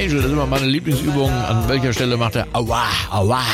Angel, das ist immer meine Lieblingsübung. An welcher Stelle macht er Aua, Aua?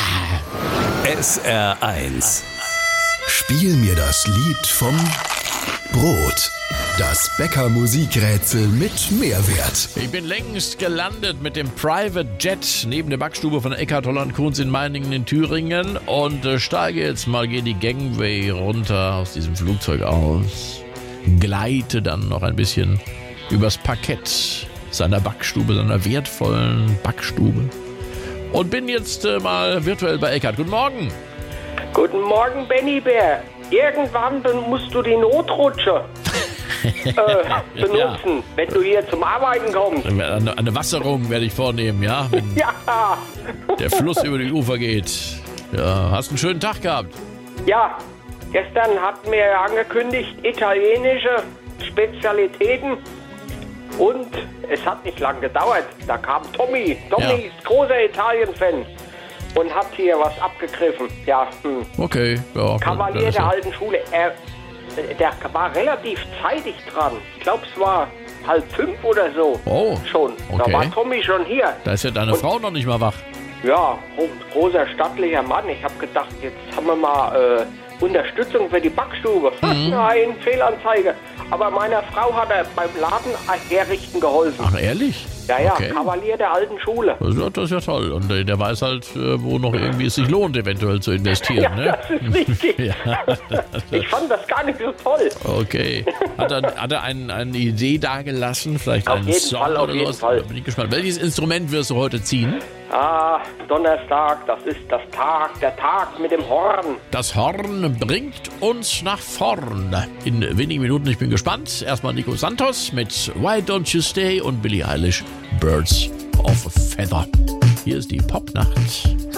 SR1. Spiel mir das Lied vom Brot. Das Bäcker-Musikrätsel mit Mehrwert. Ich bin längst gelandet mit dem Private Jet neben der Backstube von Eckhard Holland Kunz in Meiningen in Thüringen und steige jetzt mal, gehe die Gangway runter aus diesem Flugzeug aus, gleite dann noch ein bisschen übers Parkett seiner Backstube, seiner wertvollen Backstube und bin jetzt mal virtuell bei Eckhard. Guten Morgen. Guten Morgen, Benny Bär. Irgendwann musst du die Notrutsche benutzen, wenn du hier zum Arbeiten kommst. Eine Wasserung werde ich vornehmen, ja? Wenn Ja, der Fluss über die Ufer geht. Ja, hast einen schönen Tag gehabt. ja. Gestern hatten wir angekündigt, italienische Spezialitäten. Und es hat nicht lang gedauert. Da kam Tommy. Tommy ist großer Italien-Fan und hat hier was abgegriffen. Ja, Okay. Ja, Kavalier dann ist der ja- alten Schule. Der war relativ zeitig dran. Ich glaube, es war 4:30 oder so. Oh, Schon. okay. Da war Tommy schon hier. Da ist ja deine Frau noch nicht mal wach. Ja, großer stattlicher Mann. Ich habe gedacht, jetzt haben wir mal Unterstützung für die Backstube. Nein, Fehlanzeige. Aber meiner Frau hat er beim Laden herrichten geholfen. Ach, ehrlich? Ja, Okay. Kavalier der alten Schule. Das ist ja toll. Und der weiß halt, wo noch irgendwie es sich lohnt, eventuell zu investieren. Ja, Ne? das ist richtig. Ja. Ich fand das gar nicht so toll. Okay. Hat er eine Idee dagelassen? Vielleicht Auf einen jeden Song Fall, auf oder jeden sowas? Fall. Da bin ich gespannt. Welches Instrument wirst du heute ziehen? Donnerstag, das ist der Tag mit dem Horn. Das Horn bringt uns nach vorn. In wenigen Minuten, ich bin gespannt. Erstmal Nico Santos mit Why Don't You Stay und Billie Eilish Birds of a Feather. Hier ist die Popnacht.